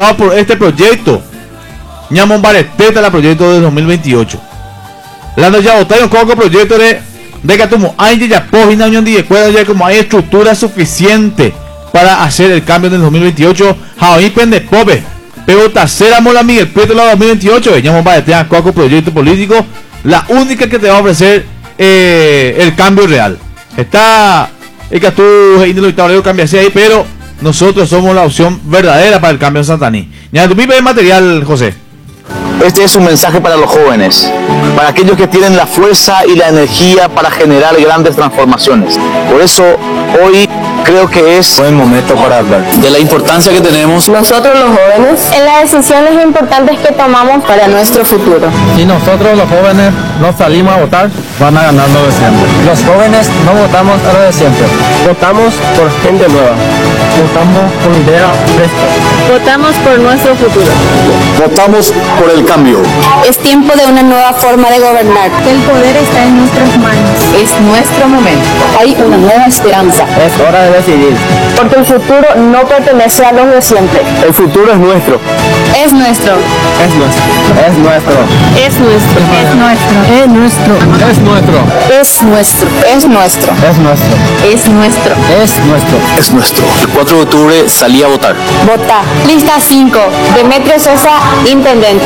votado por este proyecto. Ñamon Bareteta, la proyecto de 2028. La ya votaron con el proyecto de que como hay ya página unión de escuela ya como hay estructura suficiente para hacer el cambio en el 2028. Javi Pende Pope, pero tercera mola Miguel Prieto la 2028. Ñamon Bareteta con el proyecto político, la única que te va a ofrecer el cambio real. Está el que tú indilitable cambia así ahí, pero nosotros somos la opción verdadera para el cambio en Santaní. Ya tu pipe de material, José. Este es un mensaje para los jóvenes, para aquellos que tienen la fuerza y la energía para generar grandes transformaciones. Por eso hoy creo que es buen momento para hablar de la importancia que tenemos nosotros los jóvenes en las decisiones importantes que tomamos para nuestro futuro. Si nosotros los jóvenes no salimos a votar, van a ganar lo de siempre. Los jóvenes no votamos a lo de siempre. Votamos por gente nueva. Votamos por ideas frescas. Votamos por nuestro futuro. Votamos por el cambio. Es tiempo de una nueva forma de gobernar. El poder está en nuestras manos. Es nuestro momento. Hay una nueva esperanza. Es hora de decidir. Porque el futuro no pertenece a los de siempre. El futuro es nuestro. Es nuestro. Es nuestro. Es nuestro. Es nuestro. Es nuestro. Es nuestro. Es nuestro. Es nuestro. Es nuestro. Es nuestro. Es nuestro. Es nuestro. Es nuestro. El 4 de octubre salí a votar. Vota. Lista 5. Demetrio Sosa, intendente.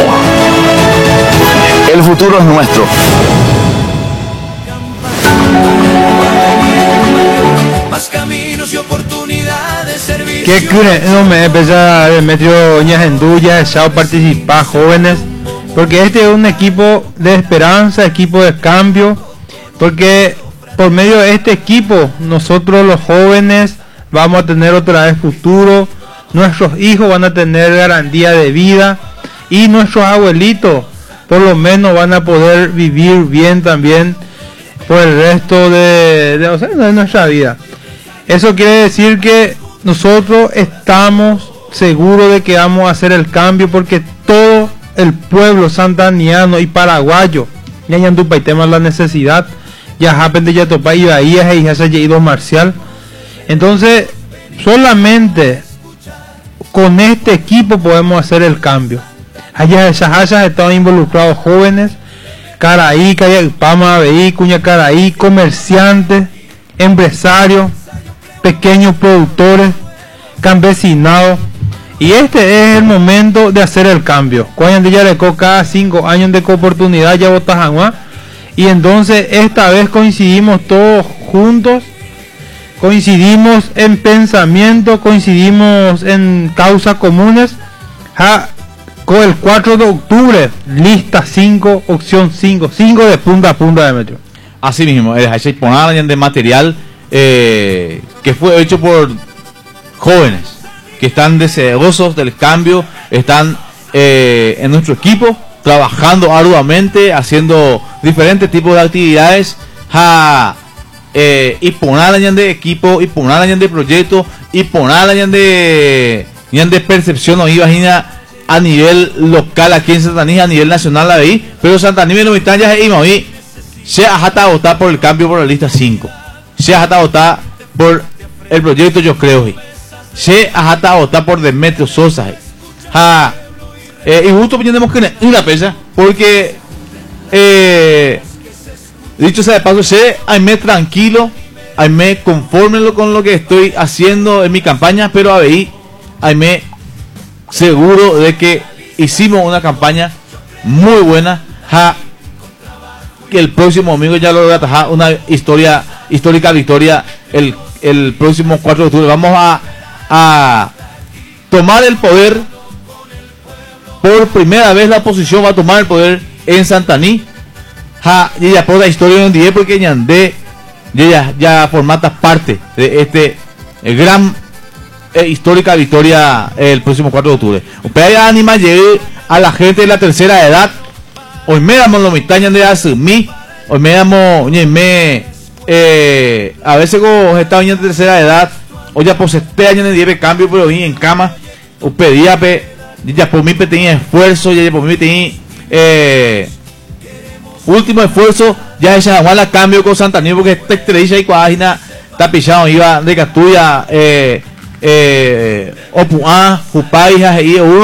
El futuro es nuestro. Más caminos y oportunidades, servicio. ¿Qué creen? No me empezar Demetrio Ñajenduya, ya participar jóvenes, porque este es un equipo de esperanza, equipo de cambio, porque por medio de este equipo nosotros los jóvenes vamos a tener otra vez futuro, nuestros hijos van a tener garantía de vida y nuestros abuelitos por lo menos van a poder vivir bien también por el resto de nuestra vida. Eso quiere decir que nosotros estamos seguros de que vamos a hacer el cambio, porque todo el pueblo santaniano y paraguayo ya yandupa y tema la necesidad ya happen de ya topa y bahía y ya se ha ido marcial. Entonces solamente con este equipo podemos hacer el cambio. Allá esas estaban involucrados jóvenes, Caraí, Pama, Beí, Cuña Caraí, comerciantes, empresarios, pequeños productores, campesinados. Y este es el momento de hacer el cambio. Cuando ya le cada 5 años de oportunidad ya votas. Y entonces esta vez coincidimos todos juntos, coincidimos en pensamiento, coincidimos en causas comunes. Con el 4 de octubre, lista 5, opción 5 de punta a punta de metro. Así mismo, el hashtag poner de material que fue hecho por jóvenes que están deseosos del cambio, están en nuestro equipo trabajando arduamente, haciendo diferentes tipos de actividades y poner de equipo, y poner de proyecto, y poner de percepción o imagina a nivel local aquí en Santaní, a nivel nacional la veí, pero Santaní me lo ya se ha votar por el cambio por la lista 5, se ha votar por el proyecto yo creo, se ha votar por Demetrio Sosa, y justo tenemos que una pesa, porque dicho sea de paso, me tranquilo, me conforme con lo que estoy haciendo en mi campaña, pero a veí, me seguro de que hicimos una campaña muy buena, que el próximo domingo ya lo atajar una histórica victoria el próximo 4 de octubre. Vamos a tomar el poder, por primera vez la oposición va a tomar el poder en Santaní, y ya por la historia de un día, porque ya formata parte de este gran histórica victoria el próximo 4 de octubre. Usted anima llegue a la gente de la tercera edad. Hoy me damos los mitañas de asumir. Hoy me damos a veces como esta año de tercera edad, hoy ya pues este año de 10 cambio, pero en cama o pedía ya por mí tenía esfuerzo, ya por mí tenía último esfuerzo, ya esa la cambio con Santaní, porque esta estrella y cuágina está pichado, iba de Catuya Opuá, Jupaija y